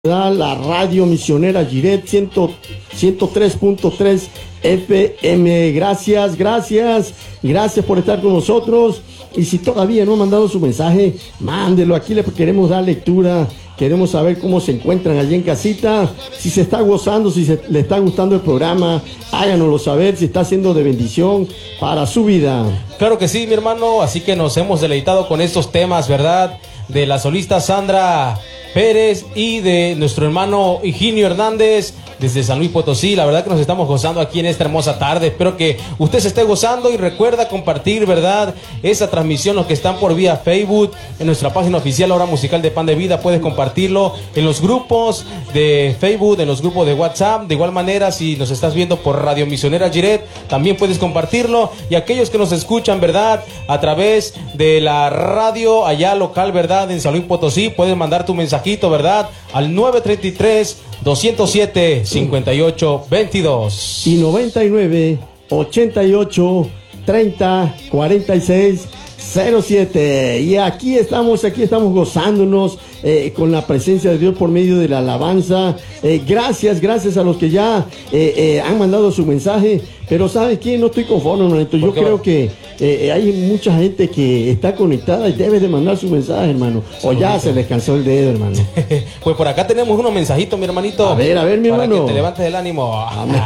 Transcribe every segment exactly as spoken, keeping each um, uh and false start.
La radio misionera Jiret ciento tres punto tres F M. Gracias, gracias, gracias por estar con nosotros. Y si todavía no han mandado su mensaje, mándelo. Aquí le queremos dar lectura, queremos saber cómo se encuentran allí en casita, si se está gozando, si se, le está gustando el programa, háganoslo saber, si está siendo de bendición para su vida. Claro que sí, mi hermano, así que nos hemos deleitado con estos temas, ¿verdad? De la solista Sandra Pérez y de nuestro hermano Higinio Hernández desde San Luis Potosí. La verdad que nos estamos gozando aquí en esta hermosa tarde. Espero que usted se esté gozando y recuerda compartir, ¿verdad?, esa transmisión. Los que están por vía Facebook, en nuestra página oficial Hora Musical de Pan de Vida, puedes compartirlo en los grupos de Facebook, en los grupos de WhatsApp. De igual manera, si nos estás viendo por Radio Misionera Jiret, también puedes compartirlo. Y aquellos que nos escuchan, ¿verdad?, a través de la radio allá local, ¿verdad?, en San Luis Potosí, puedes mandar tu mensajito, ¿verdad?, al nueve tres tres, dos cero siete, cinco ocho dos dos. Y noventa y nueve, ochenta y ocho, treinta, cuarenta y seis, cero siete. Y aquí estamos, aquí estamos gozándonos eh, con la presencia de Dios por medio de la alabanza. Eh, gracias, gracias a los que ya eh, eh, han mandado su mensaje. Pero ¿sabe qué? No estoy conforme, hermanito. Yo creo que eh, hay mucha gente que está conectada y debe de mandar su mensaje, hermano. O ya se les cansó el dedo, hermano. Pues por acá tenemos unos mensajitos, mi hermanito. A ver, a ver, mi para hermano. Para que te levantes el ánimo.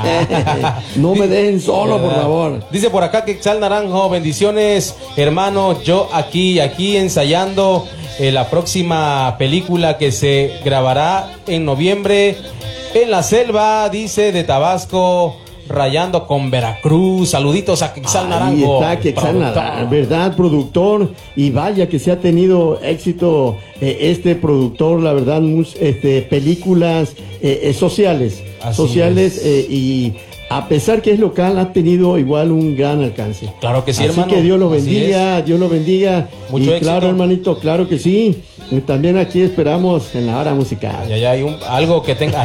No me dejen solo, por favor. Dice por acá que Xal Naranjo, bendiciones, hermano. Yo aquí, aquí ensayando eh, la próxima película que se grabará en noviembre en la selva, dice, de Tabasco, rayando con Veracruz. Saluditos a Quexal Naranjo. Ahí está Quexal Naranjo, ¿verdad? Productor. Y vaya que se ha tenido éxito eh, este productor, la verdad, mus, este, películas eh, eh, sociales. Así sociales eh, y a pesar que es local, ha tenido igual un gran alcance. Claro que sí, así hermano. Así que Dios lo bendiga, Dios lo bendiga. Mucho y éxito. Claro, hermanito, claro que sí. Y también aquí esperamos en la hora musical. Ya, ya hay un, algo que tenga.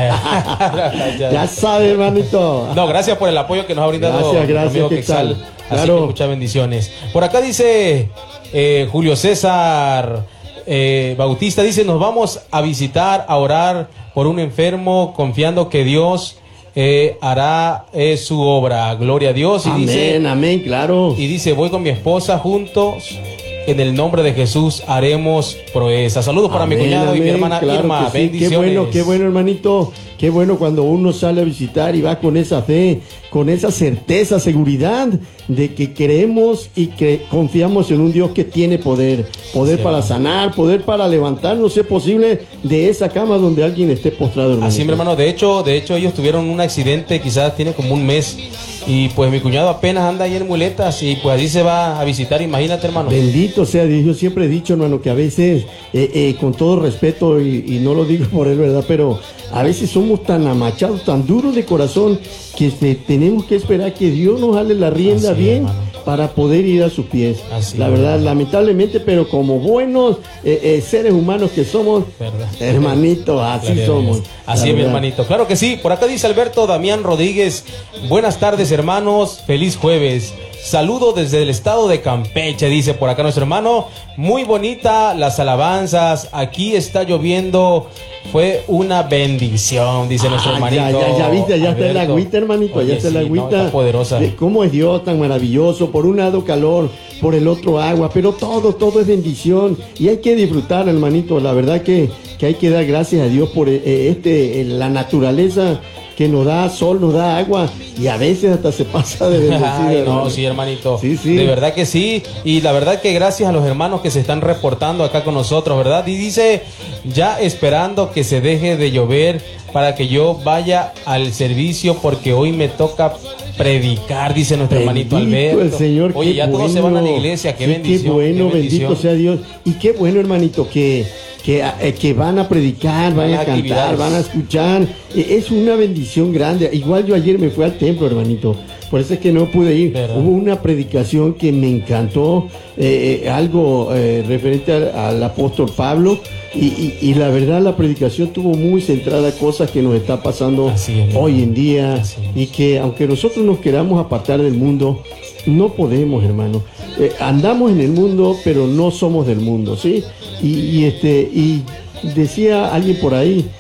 ya, ya. ya sabe, hermanito. No, gracias por el apoyo que nos ha brindado. Gracias, gracias, amigo Quexal. Así claro. que muchas bendiciones. Por acá dice eh, Julio César eh, Bautista, dice, nos vamos a visitar, a orar por un enfermo, confiando que Dios Eh, hará eh, su obra. Gloria a Dios. Y amén, dice, amén, claro. Y dice, voy con mi esposa juntos. En el nombre de Jesús haremos proezas. Saludos para amén, mi cuñado amén, y mi hermana claro Irma. Sí. Bendiciones. Qué bueno, qué bueno, hermanito. Qué bueno cuando uno sale a visitar y va con esa fe, con esa certeza, seguridad de que creemos y que confiamos en un Dios que tiene poder. Poder sí, para hermano. sanar, poder para levantarnos, si es posible, de esa cama donde alguien esté postrado, hermanito. Así, mi hermano. De hecho, de hecho, ellos tuvieron un accidente, quizás tiene como un mes. Y pues mi cuñado apenas anda ahí en muletas y pues allí se va a visitar, imagínate, hermano. Bendito sea Dios. Yo siempre he dicho, hermano, que a veces, eh, eh, con todo respeto, y, y no lo digo por él, ¿verdad? Pero a veces somos tan amachados, tan duros de corazón, que este, tenemos que esperar que Dios nos jale la rienda así, bien, hermano, para poder ir a sus pies. Así, la verdad, hermano. Lamentablemente, pero como buenos eh, eh, seres humanos que somos, ¿verdad? Hermanitos, así claro, somos. Así es, mi hermanito. Claro que sí. Por acá dice Alberto Damián Rodríguez, buenas tardes, hermanos, feliz jueves. Saludo desde el estado de Campeche, dice por acá nuestro hermano. Muy bonita las alabanzas. Aquí está lloviendo. Fue una bendición, dice ah, nuestro hermanito. Ya, ya, ya viste, ya Alberto. Está el agüita, hermanito. Oye, ya está sí, el agüita. No, está poderosa. De cómo es Dios tan maravilloso. Por un lado calor, por el otro agua. Pero todo, todo es bendición. Y hay que disfrutar, hermanito. La verdad que, que hay que dar gracias a Dios por eh, este, eh, la naturaleza que nos da sol, nos da agua y a veces hasta se pasa de bendecida. Ay, no, sí, hermanito. Sí, sí. De verdad que sí. Y la verdad que gracias a los hermanos que se están reportando acá con nosotros, ¿verdad? Y dice, ya esperando que se deje de llover para que yo vaya al servicio porque hoy me toca predicar, dice nuestro bendito hermanito Alberto. El Señor, oye, ya bueno. todos se van a la iglesia, qué sí, bendición. Qué bueno, qué bendición. Bendito sea Dios. Y qué bueno, hermanito, que Que, eh, que van a predicar, van a cantar, van a escuchar. Eh, es una bendición grande. Igual yo ayer me fui al templo, hermanito. Por eso es que no pude ir. ¿verdad? Hubo una predicación que me encantó, eh, eh, algo eh, referente al, al apóstol Pablo. Y, y, y la verdad, la predicación estuvo muy centrada a cosas que nos está pasando Así es, hoy en día. Así es. Y que aunque nosotros nos queramos apartar del mundo, no podemos, hermano. Eh, andamos en el mundo, pero no somos del mundo, ¿sí? Y, y este y decía alguien por ahí